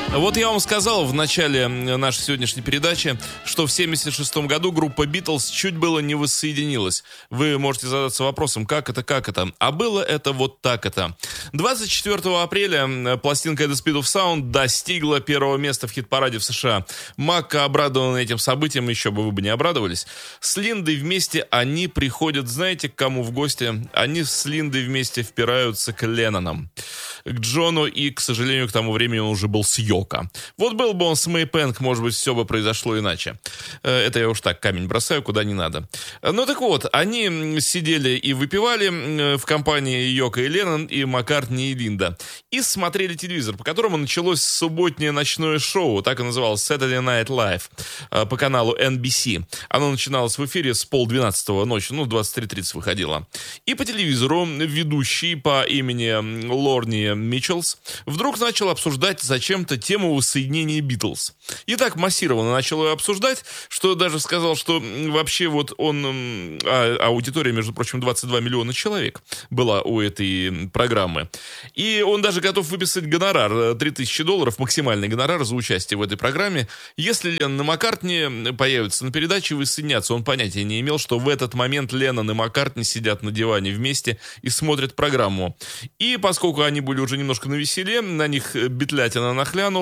Вот я вам сказал в начале нашей сегодняшней передачи, что в 1976 году группа Beatles чуть было не воссоединилась. Вы можете задаться вопросом, как это? А было это вот так это. 24 апреля пластинка The Speed of Sound достигла первого места в хит-параде в США. Мак обрадован этим событием, еще бы вы бы не обрадовались. С Линдой вместе они приходят, знаете, к кому в гости? Они с Линдой вместе впираются к Леннонам, к Джону, и, к сожалению, к тому времени он уже был с Йоко. Вот был бы он с Мэй Пэнк, может быть, все бы произошло иначе. Это я уж так камень бросаю, куда не надо. Ну так вот, они сидели и выпивали в компании Йоко и Леннон, и Маккартни и Линда. И смотрели телевизор, по которому началось субботнее ночное шоу, так и называлось, Saturday Night Live, по каналу NBC. Оно начиналось в эфире с 11:30 ночи, в 23:30 выходило. И по телевизору ведущий по имени Лорни Митчеллс вдруг начал обсуждать зачем-то тему воссоединения Битлз. И так массированно начал ее обсуждать, что даже сказал, что вообще вот он... аудитория, между прочим, 22 миллиона человек была у этой программы. И он даже готов выписать гонорар, $3000, максимальный гонорар за участие в этой программе. Если Леннон и Маккартни появятся на передаче и воссоединятся, он понятия не имел, что в этот момент Леннон и Маккартни сидят на диване вместе и смотрят программу. И поскольку они были уже немножко навеселе, на них битлятина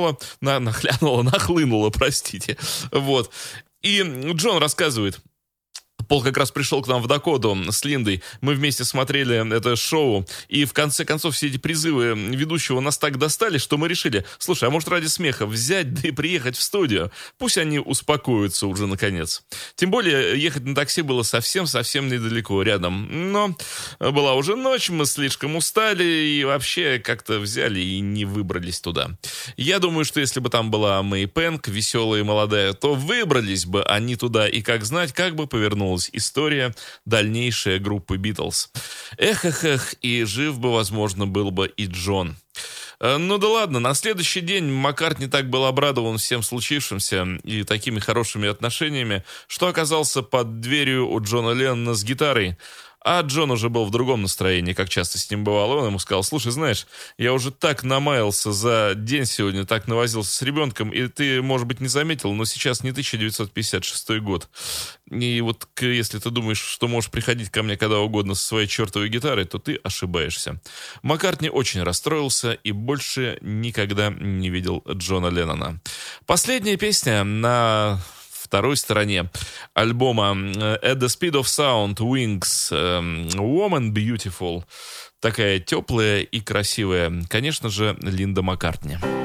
нахлынула, простите. Вот. И Джон рассказывает. Пол как раз пришел к нам в Дакоту с Линдой. Мы вместе смотрели это шоу. И в конце концов все эти призывы ведущего нас так достали, что мы решили, слушай, а может ради смеха взять, да и приехать в студию? Пусть они успокоятся уже наконец. Тем более ехать на такси было совсем-совсем недалеко, рядом. Но была уже ночь, мы слишком устали и вообще как-то взяли и не выбрались туда. Я думаю, что если бы там была Мэй Пэнк, веселая и молодая, то выбрались бы они туда, и как знать, как бы повернулась история дальнейшая группы Битлз. Эх, и жив бы, возможно, был бы и Джон. Ну да ладно, на следующий день Маккартни так был обрадован всем случившимся и такими хорошими отношениями, что оказался под дверью у Джона Леннона с гитарой. А Джон уже был в другом настроении, как часто с ним бывало. Он ему сказал, слушай, знаешь, я уже так намаялся за день сегодня, так навозился с ребенком, и ты, может быть, не заметил, но сейчас не 1956 год. И вот если ты думаешь, что можешь приходить ко мне когда угодно со своей чертовой гитарой, то ты ошибаешься. Маккартни очень расстроился и больше никогда не видел Джона Леннона. Последняя песня на... второй стороне альбома At the Speed of Sound, Wings, Woman Beautiful. Такая теплая и красивая. Конечно же, Линда Маккартни.